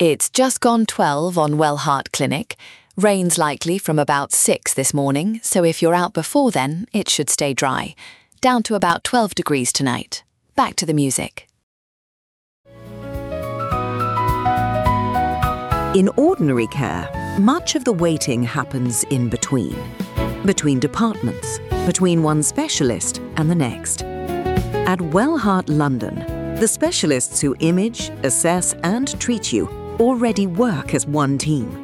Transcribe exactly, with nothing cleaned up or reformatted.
It's just gone twelve on Wellheart Clinic. Rain's likely from about six this morning, so if you're out before then, it should stay dry. Down to about twelve degrees tonight. Back to the music. In ordinary care, much of the waiting happens in between. Between departments, between one specialist and the next. At Wellheart London, the specialists who image, assess and treat you already work as one team.